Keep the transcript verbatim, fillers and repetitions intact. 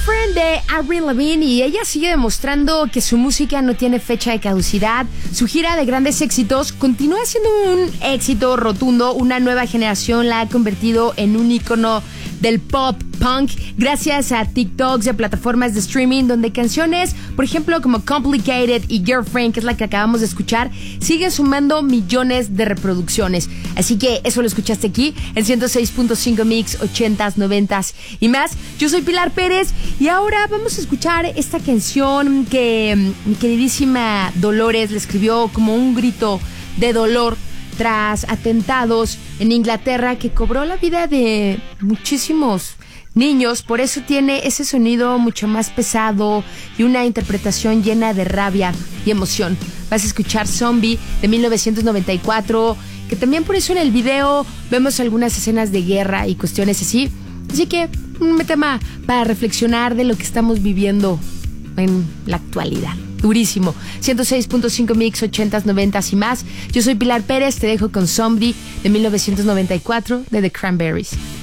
Girlfriend de Avril Lavigne, y ella sigue demostrando que su música no tiene fecha de caducidad. Su gira de grandes éxitos continúa siendo un éxito rotundo. Una nueva generación la ha convertido en un ícono del pop punk gracias a TikToks de plataformas de streaming, donde canciones, por ejemplo, como Complicated y Girlfriend, que es la que acabamos de escuchar, siguen sumando millones de reproducciones. Así que eso lo escuchaste aquí en ciento seis punto cinco Mix, ochentas, noventas y más. Yo soy Pilar Pérez y ahora vamos a escuchar esta canción que mi queridísima Dolores le escribió como un grito de dolor tras atentados en Inglaterra que cobró la vida de muchísimos niños. Por eso tiene ese sonido mucho más pesado y una interpretación llena de rabia y emoción. Vas a escuchar Zombie de mil novecientos noventa y cuatro, que también por eso en el video vemos algunas escenas de guerra y cuestiones así. Así que un tema para reflexionar de lo que estamos viviendo en la actualidad. Durísimo. ciento seis punto cinco Mix, ochentas, noventas y más. Yo soy Pilar Pérez, te dejo con Zombie de mil novecientos noventa y cuatro de The Cranberries.